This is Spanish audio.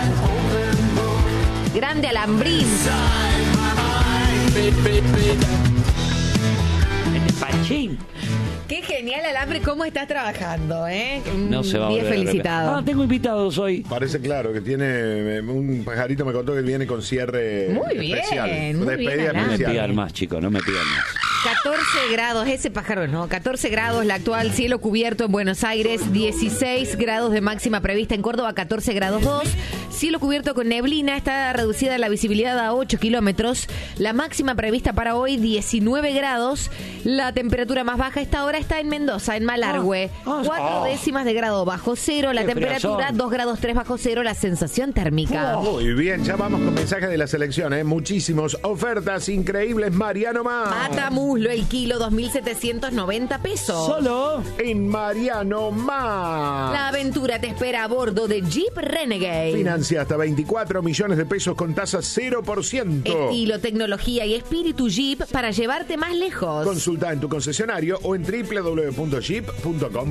Grande Alambrín. Pachín. Qué genial, Alambre, cómo estás trabajando, ¿eh? No se va a Bien volver a felicitado. repetir. Tengo invitados hoy. Parece claro que tiene un pajarito, me contó que viene con cierre Muy bien, especial. muy Despedida bien, No me especial. pidan más, chicos, no me pidan más. 14 grados, ese pájaro no, 14 grados la actual, cielo cubierto en Buenos Aires, 16 grados de máxima prevista en Córdoba, 14 grados 2, cielo cubierto con neblina, está reducida la visibilidad a 8 kilómetros, la máxima prevista para hoy 19 grados, la temperatura más baja a esta hora está en Mendoza, en Malargüe, 4 décimas de grado bajo cero, la Qué temperatura friazón. 2 grados 3 bajo cero, la sensación térmica. Muy bien, ya vamos con mensajes de la selección, ¿eh? Muchísimos ofertas increíbles. Mariano Más. Matamuslo, el kilo, 2.790 pesos. Solo. En Mariano Más. La aventura te espera a bordo de Jeep Renegade. Financia hasta 24 millones de pesos con tasa 0%. Estilo, tecnología y espíritu Jeep para llevarte más lejos. Consulta en tu concesionario o en www.jeep.com.ar.